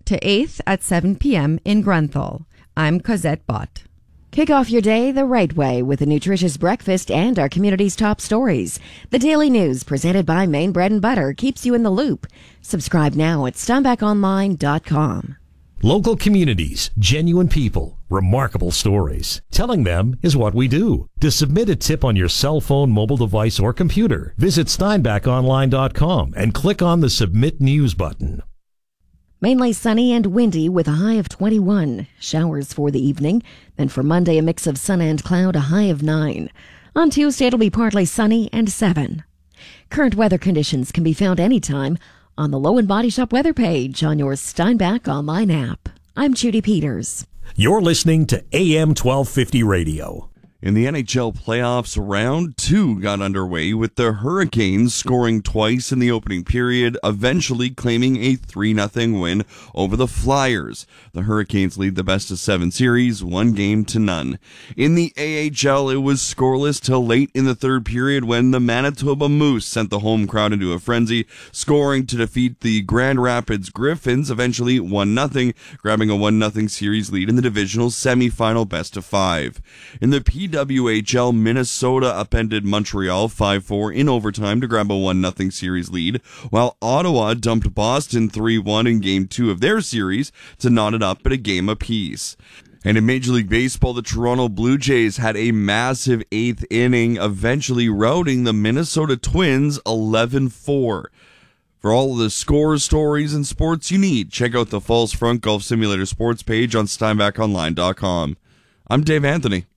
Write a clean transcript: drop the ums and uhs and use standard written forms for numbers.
to 8th at 7 p.m. in Grunthal. I'm Cosette Bott. Kick off your day the right way with a nutritious breakfast and our community's top stories. The Daily News presented by Maine Bread and Butter keeps you in the loop. Subscribe now at SteinbachOnline.com. Local communities, genuine people, remarkable stories. Telling them is what we do. To submit a tip on your cell phone, mobile device, or computer, visit SteinbachOnline.com and click on the Submit News button. Mainly sunny and windy with a high of 21. Showers for the evening. Then for Monday, a mix of sun and cloud, a high of 9. On Tuesday, it'll be partly sunny and 7. Current weather conditions can be found anytime on the Low and Body Shop weather page on your Steinbach Online app. I'm Judy Peters. You're listening to AM 1250 Radio. In the NHL playoffs, round 2 got underway with the Hurricanes scoring twice in the opening period, eventually claiming a 3-0 win over the Flyers. The Hurricanes lead the best-of-7 series, 1-0. In the AHL, it was scoreless till late in the third period when the Manitoba Moose sent the home crowd into a frenzy, scoring to defeat the Grand Rapids Griffins, eventually 1-0, grabbing a 1-0 series lead in the divisional semifinal best-of-5. In the PWHL, Minnesota upended Montreal 5-4 in overtime to grab a 1-0 series lead, while Ottawa dumped Boston 3-1 in Game 2 of their series to knot it up at a game apiece. And in Major League Baseball, the Toronto Blue Jays had a massive 8th inning, eventually routing the Minnesota Twins 11-4. For all of the scores, stories, and sports you need, check out the Falls Front Golf Simulator sports page on SteinbachOnline.com. I'm Dave Anthony.